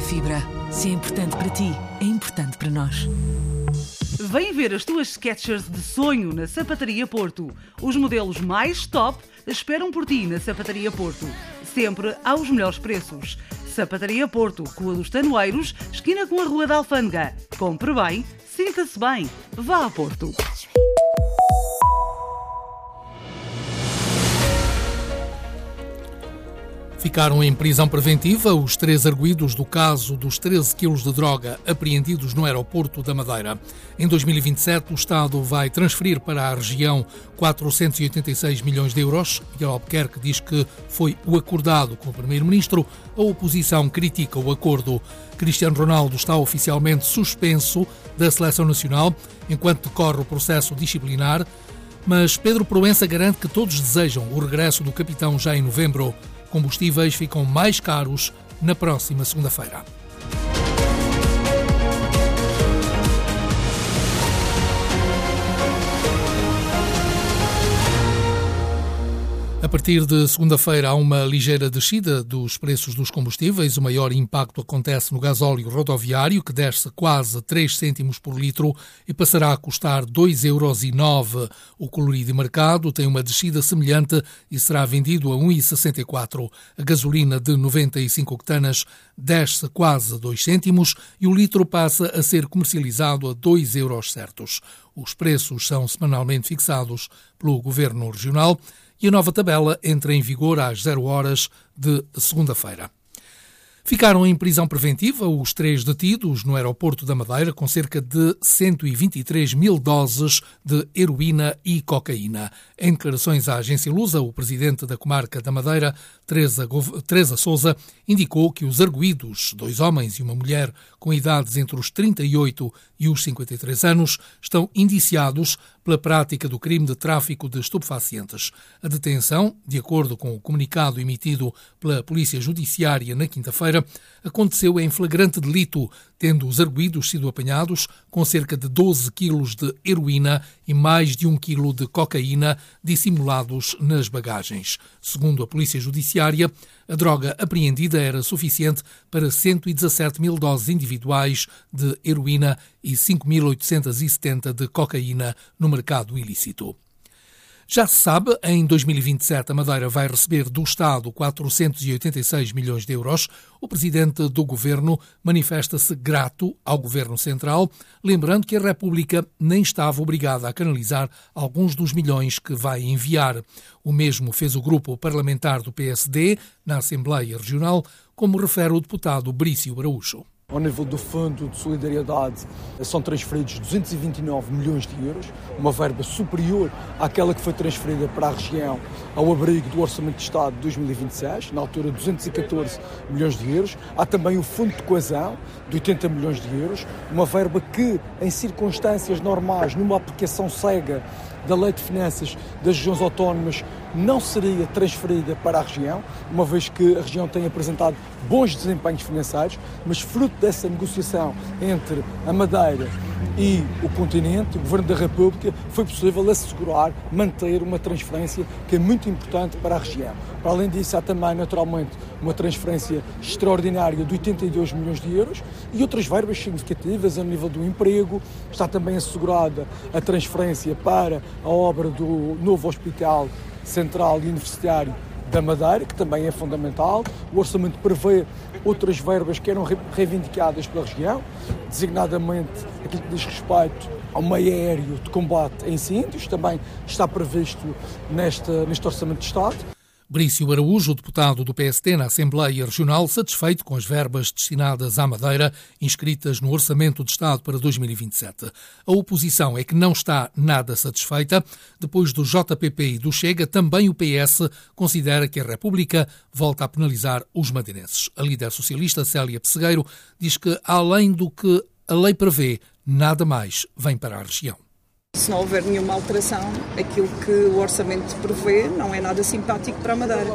Fibra. Se é importante para ti, é importante para nós. Vem ver as tuas Skechers de sonho na Sapataria Porto. Os modelos mais top esperam por ti na Sapataria Porto. Sempre aos melhores preços. Sapataria Porto, Rua dos Tanoeiros, esquina com a Rua da Alfândega. Compre bem, sinta-se bem. Vá a Porto. Ficaram em prisão preventiva os 3 arguidos do caso dos 13 quilos de droga apreendidos no aeroporto da Madeira. Em 2027, o Estado vai transferir para a região 486 milhões de euros. Miguel Albuquerque diz que foi o acordado com o Primeiro-Ministro. A oposição critica o acordo. Cristiano Ronaldo está oficialmente suspenso da Seleção Nacional enquanto decorre o processo disciplinar, mas Pedro Proença garante que todos desejam o regresso do capitão já em novembro. Combustíveis ficam mais caros na próxima segunda-feira. A partir de segunda-feira há uma ligeira descida dos preços dos combustíveis. O maior impacto acontece no gasóleo rodoviário, que desce quase 3 cêntimos por litro e passará a custar 2,09 €. O colorido de mercado tem uma descida semelhante e será vendido a 1,64 €. A gasolina de 95 octanas desce quase 2 cêntimos e o litro passa a ser comercializado a 2 € certos. Os preços são semanalmente fixados pelo Governo Regional e a nova tabela entra em vigor às 0 horas de segunda-feira. Ficaram em prisão preventiva os 3 detidos no aeroporto da Madeira com cerca de 123 mil doses de heroína e cocaína. Em declarações à agência Lusa, o presidente da comarca da Madeira, Teresa Sousa, indicou que os arguidos, 2 homens e uma mulher com idades entre os 38 e os 53 anos, estão indiciados pela prática do crime de tráfico de estupefacientes. A detenção, de acordo com o comunicado emitido pela Polícia Judiciária na quinta-feira, aconteceu em flagrante delito, tendo os arguidos sido apanhados com cerca de 12 quilos de heroína e mais de 1 quilo de cocaína dissimulados nas bagagens. Segundo a Polícia Judiciária, a droga apreendida era suficiente para 117 mil doses individuais de heroína e 5.870 de cocaína no mercado ilícito. Já se sabe, em 2027 a Madeira vai receber do Estado 486 milhões de euros. O presidente do Governo manifesta-se grato ao Governo Central, lembrando que a República nem estava obrigada a canalizar alguns dos milhões que vai enviar. O mesmo fez o grupo parlamentar do PSD na Assembleia Regional, como refere o deputado Brício Araújo. Ao nível do Fundo de Solidariedade são transferidos 229 milhões de euros, uma verba superior àquela que foi transferida para a região ao abrigo do Orçamento de Estado de 2026, na altura 214 milhões de euros. Há também o Fundo de Coesão, de 80 milhões de euros, uma verba que, em circunstâncias normais, numa aplicação cega da Lei de Finanças das Regiões Autónomas, não seria transferida para a região, uma vez que a região tem apresentado bons desempenhos financeiros, mas fruto dessa negociação entre a Madeira e o continente, o Governo da República, foi possível assegurar, manter uma transferência que é muito importante para a região. Para além disso, há também, naturalmente, uma transferência extraordinária de 82 milhões de euros e outras verbas significativas a nível do emprego. Está também assegurada a transferência para a obra do novo Hospital Central e Universitário da Madeira, que também é fundamental. O orçamento prevê outras verbas que eram reivindicadas pela região, designadamente aquilo que diz respeito ao meio aéreo de combate a incêndios, também está previsto neste Orçamento de Estado. Brício Araújo, deputado do PSD na Assembleia Regional, satisfeito com as verbas destinadas à Madeira inscritas no Orçamento de Estado para 2027. A oposição é que não está nada satisfeita. Depois do JPP e do Chega, também o PS considera que a República volta a penalizar os madeirenses. A líder socialista, Célia Pessegueiro, diz que, além do que a lei prevê, nada mais vem para a região. Se não houver nenhuma alteração, aquilo que o orçamento prevê não é nada simpático para a Madeira.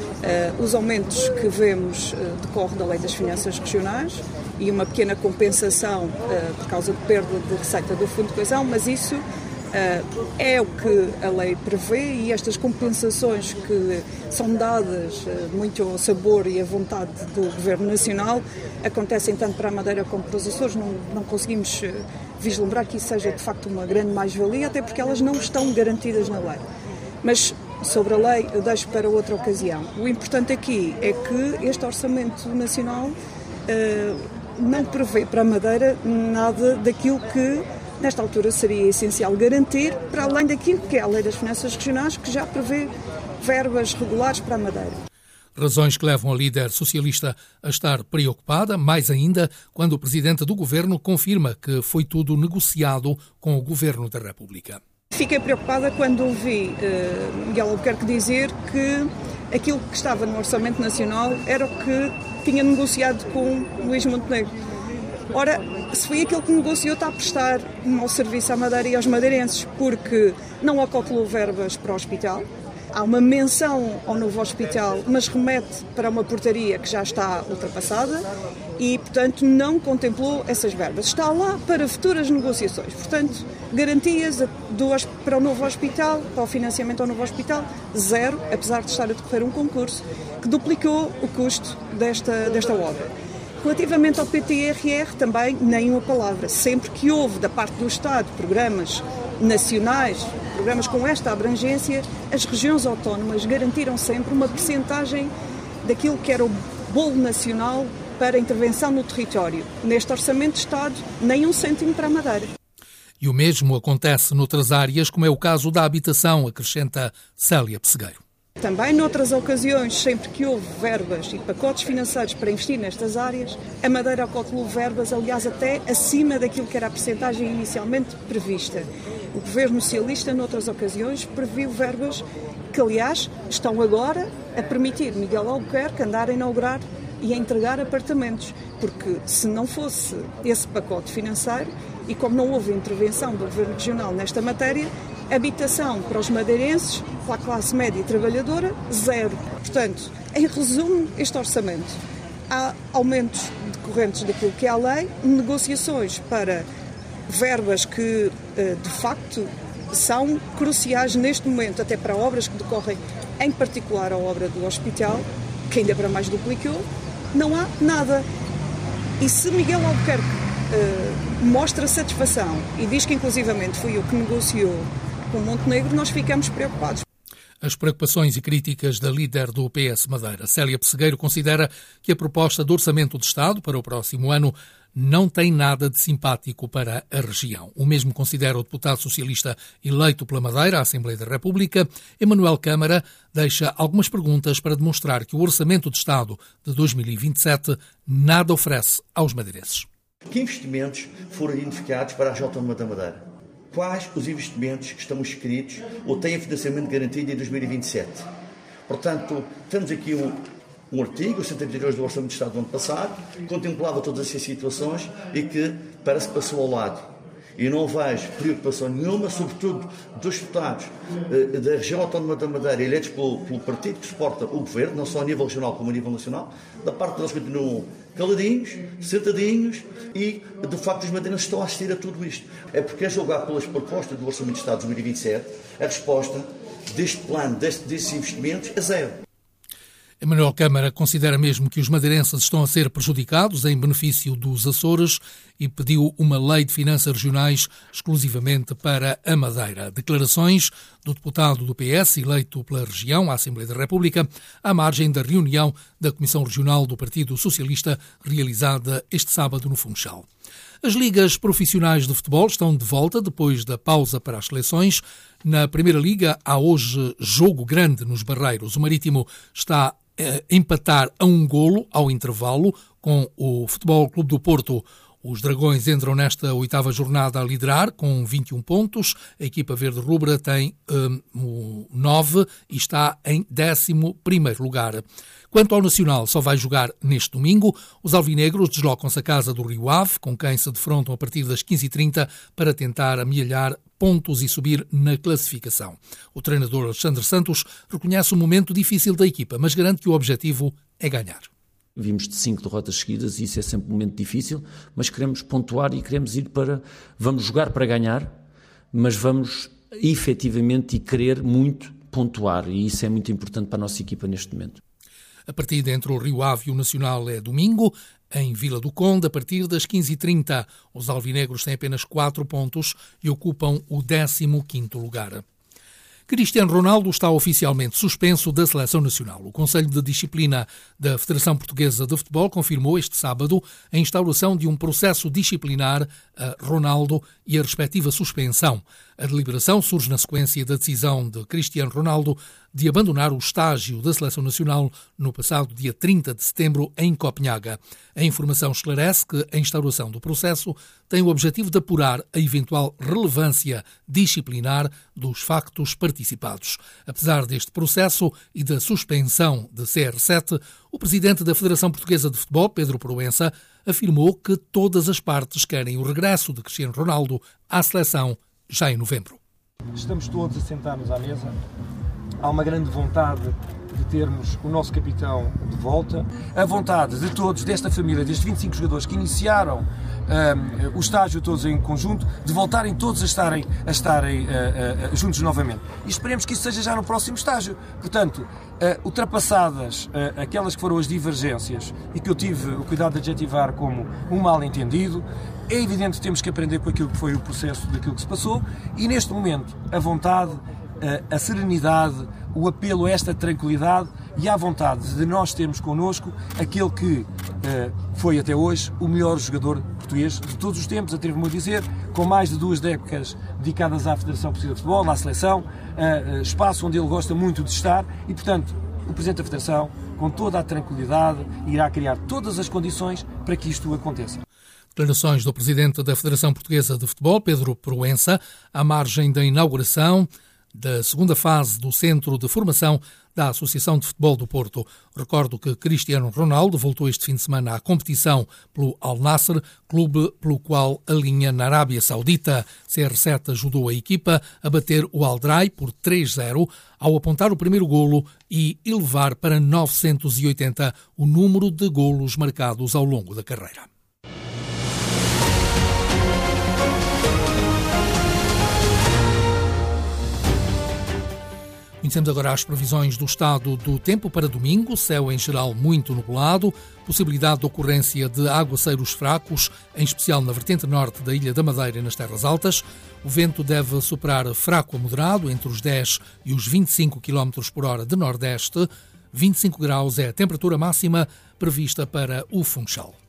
Os aumentos que vemos decorrem da Lei das Finanças Regionais e uma pequena compensação por causa de perda de receita do Fundo de Coesão, mas isso É o que a lei prevê e estas compensações que são dadas muito ao sabor e à vontade do Governo Nacional acontecem tanto para a Madeira como para os Açores. Não conseguimos vislumbrar que isso seja de facto uma grande mais-valia, até porque elas não estão garantidas na lei. Mas sobre a lei eu deixo para outra ocasião. O importante aqui é que este Orçamento Nacional não prevê para a Madeira nada daquilo que nesta altura seria essencial garantir, para além daquilo que é a Lei das Finanças Regionais, que já prevê verbas regulares para a Madeira. Razões que levam a líder socialista a estar preocupada, mais ainda quando o presidente do governo confirma que foi tudo negociado com o Governo da República. Fiquei preocupada quando ouvi Miguel Albuquerque dizer que aquilo que estava no Orçamento Nacional era o que tinha negociado com Luís Montenegro. Ora, se foi aquilo que negociou, está a prestar um mau serviço à Madeira e aos madeirenses, porque não acautelou verbas para o hospital. Há uma menção ao novo hospital, mas remete para uma portaria que já está ultrapassada e, portanto, não contemplou essas verbas. Está lá para futuras negociações. Portanto, garantias para o novo hospital, para o financiamento ao novo hospital, zero, apesar de estar a decorrer um concurso que duplicou o custo desta obra. Relativamente ao PTRR, também nenhuma palavra. Sempre que houve, da parte do Estado, programas nacionais, programas com esta abrangência, as regiões autónomas garantiram sempre uma percentagem daquilo que era o bolo nacional para intervenção no território. Neste Orçamento de Estado, nem um cêntimo para a Madeira. E o mesmo acontece noutras áreas, como é o caso da habitação, acrescenta Célia Pessegueiro. Também noutras ocasiões, sempre que houve verbas e pacotes financeiros para investir nestas áreas, a Madeira acautelou verbas, aliás, até acima daquilo que era a percentagem inicialmente prevista. O Governo Socialista, noutras ocasiões, previu verbas que, aliás, estão agora a permitir Miguel Albuquerque andar a inaugurar e a entregar apartamentos, porque se não fosse esse pacote financeiro, e como não houve intervenção do Governo Regional nesta matéria, habitação para os madeirenses, para a classe média e trabalhadora, zero. Portanto, em resumo, este orçamento, há aumentos decorrentes daquilo que é a lei, negociações para verbas que, de facto, são cruciais neste momento, até para obras que decorrem, em particular a obra do hospital, que ainda para mais duplicou, não há nada. E se Miguel Albuquerque mostra satisfação e diz que inclusivamente foi eu que negociou com Montenegro, nós ficamos preocupados. As preocupações e críticas da líder do PS Madeira, Célia Pessegueiro, considera que a proposta de orçamento de Estado para o próximo ano não tem nada de simpático para a região. O mesmo considera o deputado socialista eleito pela Madeira à Assembleia da República. Emanuel Câmara deixa algumas perguntas para demonstrar que o orçamento de Estado de 2027 nada oferece aos madeirenses. Que investimentos foram identificados para a região autónoma da Madeira? Quais os investimentos que estão inscritos ou têm financiamento garantido em 2027? Portanto, temos aqui um artigo, o 132 do Orçamento de Estado do ano passado, que contemplava todas essas situações e que parece que passou ao lado. E não vejo preocupação nenhuma, sobretudo dos deputados da região autónoma da Madeira, eleitos pelo partido que suporta o governo, não só a nível regional como a nível nacional, da parte deles continuam caladinhos, sentadinhos e, de facto, os madeirenses estão a assistir a tudo isto. É porque, a julgar pelas propostas do Orçamento de Estado de 2027, a resposta deste plano, destes investimentos, é zero. Emanuel Câmara considera mesmo que os madeirenses estão a ser prejudicados em benefício dos Açores e pediu uma lei de finanças regionais exclusivamente para a Madeira. Declarações do deputado do PS eleito pela região à Assembleia da República à margem da reunião da Comissão Regional do Partido Socialista realizada este sábado no Funchal. As ligas profissionais de futebol estão de volta depois da pausa para as seleções. Na Primeira Liga há hoje jogo grande nos Barreiros. O Marítimo está a empatar a 1 golo ao intervalo com o Futebol Clube do Porto. Os Dragões entram nesta 8ª jornada a liderar com 21 pontos. A equipa verde-rubra tem 9 e está em 11º lugar. Quanto ao Nacional, só vai jogar neste domingo. Os alvinegros deslocam-se à casa do Rio Ave, com quem se defrontam a partir das 15h30 para tentar amealhar pontos e subir na classificação. O treinador Alexandre Santos reconhece o momento difícil da equipa, mas garante que o objetivo é ganhar. Vimos de 5 derrotas seguidas e isso é sempre um momento difícil, mas queremos pontuar e queremos vamos jogar para ganhar, mas vamos efetivamente e querer muito pontuar, e isso é muito importante para a nossa equipa neste momento. A partida entre o Rio Ave e o Nacional é domingo, em Vila do Conde, a partir das 15h30. Os alvinegros têm apenas 4 pontos e ocupam o 15º lugar. Cristiano Ronaldo está oficialmente suspenso da Seleção Nacional. O Conselho de Disciplina da Federação Portuguesa de Futebol confirmou este sábado a instauração de um processo disciplinar a Ronaldo e a respectiva suspensão. A deliberação surge na sequência da decisão de Cristiano Ronaldo de abandonar o estágio da Seleção Nacional no passado dia 30 de setembro em Copenhaga. A informação esclarece que a instauração do processo tem o objetivo de apurar a eventual relevância disciplinar dos factos participados. Apesar deste processo e da suspensão de CR7, o presidente da Federação Portuguesa de Futebol, Pedro Proença, afirmou que todas as partes querem o regresso de Cristiano Ronaldo à seleção já em novembro. Estamos todos a sentar-nos à mesa. Há uma grande vontade de termos o nosso capitão de volta. A vontade de todos, desta família, destes 25 jogadores que iniciaram o estágio todos em conjunto, de voltarem todos a estarem juntos novamente. E esperemos que isso seja já no próximo estágio. Portanto, ultrapassadas aquelas que foram as divergências e que eu tive o cuidado de adjetivar como um mal-entendido, é evidente que temos que aprender com aquilo que foi o processo daquilo que se passou e, neste momento, a vontade, a serenidade, o apelo a esta tranquilidade e à vontade de nós termos connosco aquele que foi até hoje o melhor jogador português de todos os tempos, atrevo-me a dizer, com mais de 2 décadas dedicadas à Federação Portuguesa de Futebol, à seleção, espaço onde ele gosta muito de estar e, portanto, o Presidente da Federação, com toda a tranquilidade, irá criar todas as condições para que isto aconteça. Declarações do Presidente da Federação Portuguesa de Futebol, Pedro Proença, à margem da inauguração da segunda fase do Centro de Formação da Associação de Futebol do Porto. Recordo que Cristiano Ronaldo voltou este fim de semana à competição pelo Al Nassr, clube pelo qual alinha na Arábia Saudita. CR7 ajudou a equipa a bater o Al Drai por 3-0 ao apontar o primeiro golo e elevar para 980 o número de golos marcados ao longo da carreira. Conhecemos agora as previsões do estado do tempo para domingo. Céu em geral muito nublado, possibilidade de ocorrência de aguaceiros fracos, em especial na vertente norte da Ilha da Madeira e nas terras altas. O vento deve soprar fraco a moderado, entre os 10 e os 25 km por hora de nordeste. 25 graus é a temperatura máxima prevista para o Funchal.